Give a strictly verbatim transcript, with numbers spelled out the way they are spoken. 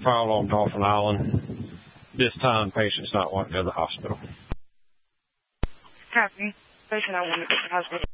fire alarm Dolphin Island. This time, patient's not wanting to go to the hospital. Copy. Patient, I want to go to the hospital.